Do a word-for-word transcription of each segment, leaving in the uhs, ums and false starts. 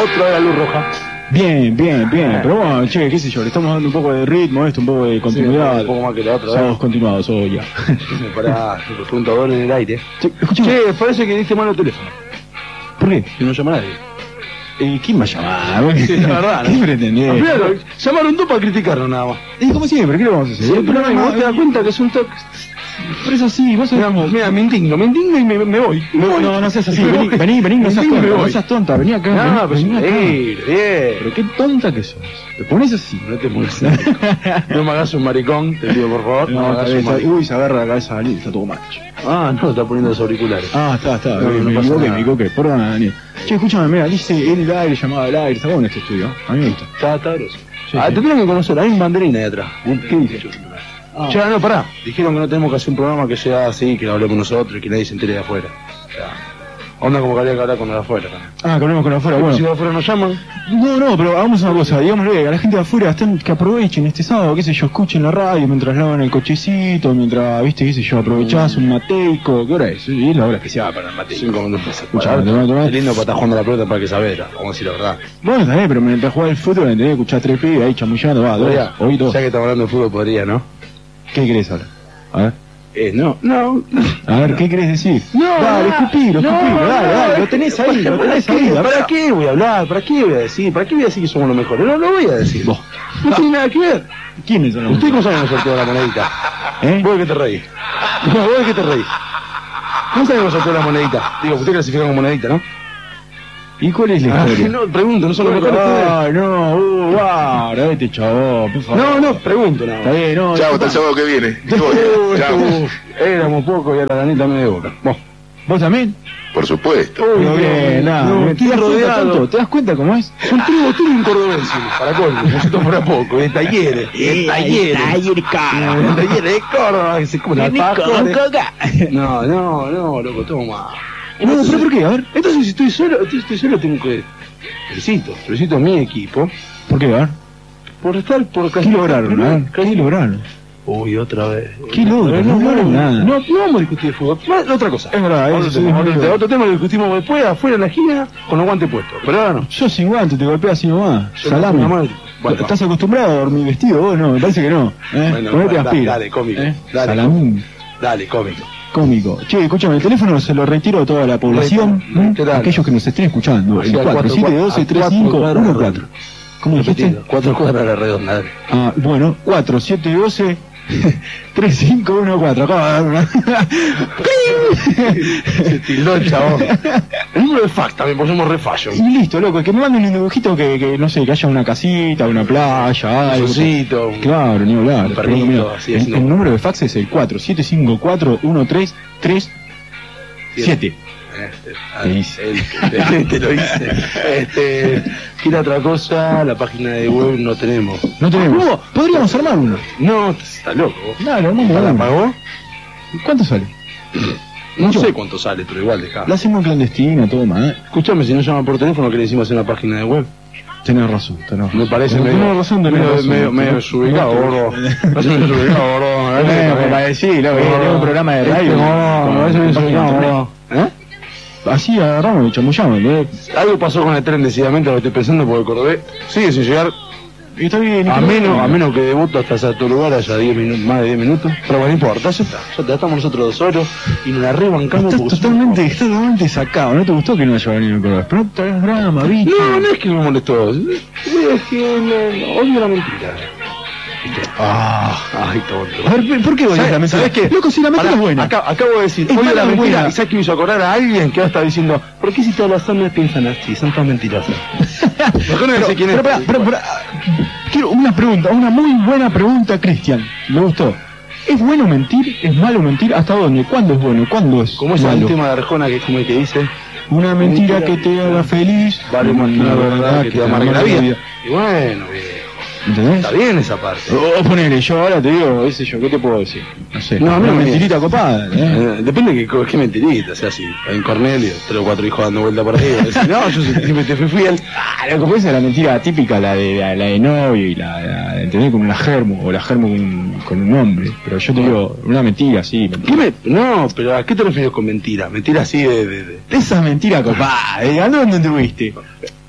Otra vez la luz roja. Bien, bien, bien. Pero bueno, che, qué sé yo, le estamos dando un poco de ritmo, esto, un poco de continuidad. Sí, un poco más que la otra. Somos continuados hoy ya. Pará, el contador en el aire. Che, escuchame. Che, parece que diste mal el teléfono. ¿Por qué? Que no llama nadie. Eh, ¿Quién va a llamar? Sí, la verdad, ¿no? ¿Qué pretendés? Primero, llamaron dos para criticarnos nada más. Y como siempre, ¿qué le vamos a hacer? Sí, El pero programa- vos te das cuenta que es un toque. Por eso sí, vos sabés. Mira, mira, me indigno, me indigno y me, me voy. Me No, voy. no, no seas así. Me Vení, voy. vení, vení, no Me seas indigno y me tonta, no voy. seas tonta. Vení acá, No, vení, pero vení acá. sí, bien. Pero qué tonta que sos. Te pones así. No te pones maricón. No me hagas un maricón, te pido por favor. No, No, me está hagas bien, un está- maricón. uy, se agarra la cabeza Daniel, está todo macho. Ah, no, está poniendo los auriculares. Ah, está, está, No, me, no me pasa equivoqué, nada. me equivoqué. Perdona, Daniel. Che, escúchame, mira, dice el aire, llamada al aire, está bueno este estudio, ¿eh? A mí me gusta. Está, está grosso. Sí, ah, sí. te tienen que conocer, hay un banderín ahí atrás. ¿Qué dice? Ah. Ya, no, pará. Dijeron que no tenemos que hacer un programa que sea así, que lo hablemos nosotros y que nadie se entere de afuera. O sea, onda como que habría que hablar con los de afuera también. Ah, que hablemos con afuera, Si bueno. los de afuera nos llaman, No, no, pero hagamos una cosa, digámosle a la gente de afuera están, que aprovechen este sábado, qué sé yo, escuchen la radio mientras lavan el cochecito, mientras, viste, qué sé yo, aprovechás un mateico, ¿qué hora es? Sí, es la hora especial para el mateico. cinco minutos. Escuchá, tomá, tomá. Qué lindo para estar jugando a la pelota para que Savera, vamos a decir la verdad. Bueno, también, pero mientras jugás el fútbol, tenés que escuchar tres pibes ahí chamullando, va, dos, Podría, hoy dos. ya que estamos hablando de fútbol, podría, ¿no? ¿Qué querés ahora? A ver. Eh, no, no. A ver, ¿qué querés decir? No, dale, no, escupilo, no, escupilo, no, dale, no, dale, lo es tenés que- ahí, lo ¿para tenés qué? ahí. ¿Para qué voy a hablar? ¿Para qué voy a decir? ¿Para qué voy a decir que somos los mejores? No lo voy a decir. Vos. No tiene nada que ver. ¿Quiénes son los ¿Usted cómo sabe el sorteo de la monedita? ¿Eh? ¿Vos de qué te reís? No, ¿vos de qué te reís? ¿Cómo sabe el sorteo de la monedita? Digo, usted clasifica como monedita, ¿no? ¿Y cuál es la Ah, historia? no, pregunto, no son los mejores ustedes. Ay, no, uh, guarda, vete chabón, por favor. No, no, pregunto nada Está más. bien, no. Chao, hasta el sábado que viene. Me voy. Uh, Chao. uh, Éramos pocos y ahora la neta me de boca. Vos. ¿Vos también? Por supuesto. Uy, Pero bien, nada, no, ¿te estoy das cuenta, rodeado. tonto? ¿Te das cuenta cómo es? Son tres botones y un cordobés encima, para colmo, como si esto fuera poco, de talleres, de talleres. Taller cara. De talleres de Córdoba, que se comen alfajores. No, no, no, loco, toma. No, pero ¿por qué? A ver. Entonces si estoy solo, si estoy solo tengo que... Felicito, felicito a mi equipo ¿Por qué? A ver. por estar por ¿Qué lograron? A ver, ¿qué lograron? Uy, otra vez. ¿Qué logran? No lograron nada. No, no vamos a discutir de fútbol. Más, otra cosa. Es verdad, Otro eso tema, sí, otro, es tema, otro tema lo discutimos después, afuera en la esquina, con los guantes puestos. Pero ahora no. Yo sin guante te golpeo así nomás. Yo Salame. no, no, no. Bueno, ¿Estás acostumbrado a dormir vestido vos? No, me parece que no. ¿Eh? Bueno, Ponete dale, aspira. dale, cómico. ¿Eh? Dale, Salamín. Dale, cómico. Cómico. Che, escúchame, el teléfono se lo retiro a toda la población. Reitero, ¿eh? reiteralo. Aquellos que nos estén escuchando. Así El al cuatro cuatro, siete uno dos al tres cinco cuatro, uno cuatro. ¿Cómo dijiste? Repetido, cuatro cuadras a la redonda, dale. Ah, bueno, cuatro siete uno dos tres cinco uno cuatro. Se tildó el chabón. El número de fax también, porque somos re fashion. Y listo, loco, que me manden un dibujito que, que, no sé, que haya una casita, una playa, algo. solcito, un- Claro, ni hablar. un Pero perrito, mira, así, el, haciendo- el número de fax es el cuatro siete cinco cuatro uno tres tres siete. Este, Te hice. el- te lo hice. Este, ¿quiere otra cosa? La página de web no tenemos. No tenemos. ¿Cómo? Podríamos armar uno. No, está loco. Claro, armamos ¿La uno. pagó? ¿Cuánto sale? No Mucho. sé cuánto sale, pero igual deja. La hacemos clandestina, todo más. ¿eh? Escúchame, si no llaman por teléfono, ¿qué le decimos en la página de web? Tenés razón, tenés razón. Me parece Tenés medio... razón, tenés medio, razón. medio, medio Tenés- desubicado, gordo. Me parece medio desubicado, gordo. Eh, para decirlo, es un programa de radio. No, me parece medio desubicado, gordo. ¿Eh? Así agarramos y chamullamos, ¿eh? Algo pasó con el tren decididamente, lo que estoy pensando, porque el Cordobés sigue sin llegar. Y está bien. A menos, a menos que debuto hasta ese tu lugar haya diez minutos, más de diez minutos. Pero bueno, no importa, ya está. Ya está, estamos nosotros dos solos y nos la rebancamos. Estás porque totalmente, somos- estás totalmente sacado. ¿No te gustó que no haya venido el Cordobés? Pero no te hagas drama, bicho. No, no es que me molestó. Es que me, odio la mentira. Ah. Ay, tonto. A ver, ¿por qué odias la mentira? ¿Sabes qué? Loco, si la mentira Pará, es buena. acá- acabo de decir, Es odio mala la o mentira. buena. ¿Y sabes que me hizo acordar a alguien que ahora está diciendo, ¿por qué si todas las hombres piensan así? Son tan mentirosas. Mejor no sé quién es. Pero, pará, pará, pará. Quiero una pregunta, una muy buena pregunta, Cristian. Me gustó. ¿Es bueno mentir? ¿Es malo mentir? ¿Hasta dónde? ¿Cuándo es bueno? ¿Cuándo es Como ese malo? tema de Arjona que es como el que dice, Una mentira que te haga feliz vale más que una verdad que te amargue la vida. Y bueno, bien. ¿Entendés? Está bien esa parte. O ponele, yo ahora te digo, qué sé yo, ¿qué te puedo decir? No sé, No, una no, mentirita copada, ¿eh? Eh, depende de qué, qué mentirita, o sea, si hay un Cornelio, tres o cuatro hijos dando vuelta por ahí, decís, no, yo siempre te fui fiel. Ah, lo que puede ser la mentira típica, la de la, la de novio y la, la de tener con una germo, o la germo con, con un hombre. Pero yo te digo, una mentira así. ¿Qué me, no, pero ¿a qué te refieres con mentira? Mentira así de... de, de- Esa mentira copada, ¿eh? ¿A dónde te fuiste?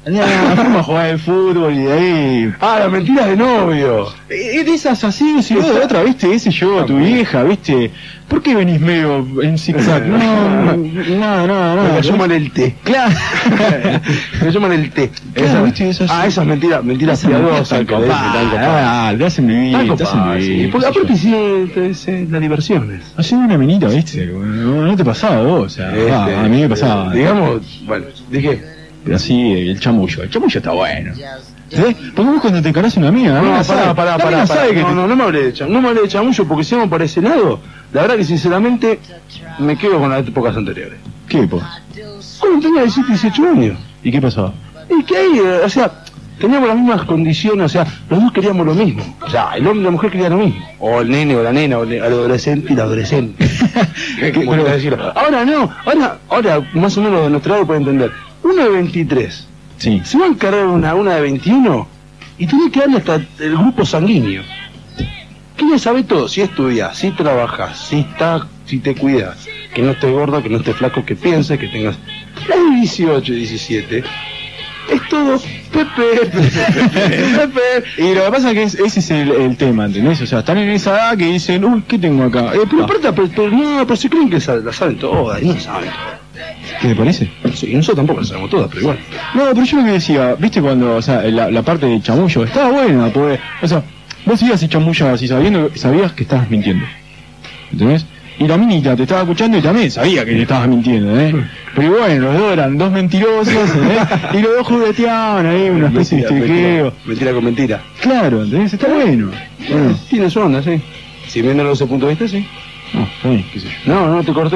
Nah, fuimos a jugar al fútbol y de ahí. Ah, las mentiras de novio. Eh, de esas así, si no de otra, viste, ese yo, tu vieja, viste. ¿Por qué venís medio en zigzag? No, nada, nada, nada. Me llaman el té. Claro. Me llaman el té. Claro, Esa- viste, esas- ah, esas mentiras, mentiras piadosas que le dicen, tan copadas. Ah, te hacen vivir, Tan te hacen copadas, sí. vivir. Porque aparte sí, te- te- las diversiones. Hacen una minita, viste. No, no te pasaba a vos, o sea, Este, ah, a mí me pasaba. eh, digamos, bueno, dije. Pero así, el chamullo. El chamullo está bueno. ¿Eh? Porque vos cuando te encarás una mina, No, la pará, sabe, pará, la pará, mina pará. sabe que No, te- no, no me hablé de chamullo, no me hablé de chamullo porque si vamos por ese lado, la verdad que sinceramente me quedo con las épocas anteriores. ¿Qué, po? Cuando tenía diecisiete, dieciocho años. ¿Y qué pasaba? Y que ahí, eh, o sea, teníamos las mismas condiciones, o sea, los dos queríamos lo mismo. O sea, el hombre y la mujer querían lo mismo. O el nene o la nena, o el adolescente y la adolescente. Como Pero- quieras decirlo. Ahora no, ahora, ahora más o menos de nuestro lado puede entender. Uno de veintitrés, Sí. se va a encargar una, una de veintiuno y tiene que darle hasta el grupo sanguíneo. Que ya sabe todo, si estudias, si trabajas, si estás, si te cuidas, que no estés gordo, que no estés flaco, que pienses, que tengas. La de dieciocho, diecisiete, es todo Pepe, Pepe, Pepe, Pepe. Y lo que pasa es que es- ese es el, el tema, ¿entendés? O sea, están en esa edad que dicen, uy, ¿qué tengo acá? Eh, pero Ah, aparte, pero, pero no, pero se creen que sa- la saben todas, y no saben todas. ¿qué te parece? Sí, y nosotros tampoco la sabemos todas, pero igual. No, pero yo lo que decía, viste cuando, o sea, la, la parte del chamullo estaba buena, pues, o sea, vos ibas y chamullo así sabiendo, sabías que estabas mintiendo, ¿entendés? Y la minita te estaba escuchando y también sabía que te estabas mintiendo, ¿eh? Pero bueno, los dos eran dos mentirosos, ¿eh? Y los dos jugueteaban ahí, una especie de Mentira, estequeo. mentira, mentira con mentira. Claro, ¿entendés? Está bueno. Bueno, Tiene su onda, sí. Si viéndolo desde ese punto de vista, sí. no, está bien, qué sé yo. No, no te corté.